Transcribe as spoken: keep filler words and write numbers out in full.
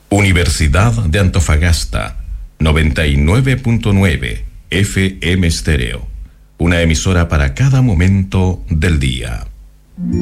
Universidad de Antofagasta, noventa y nueve punto nueve F M Stereo. Una emisora para cada momento del día.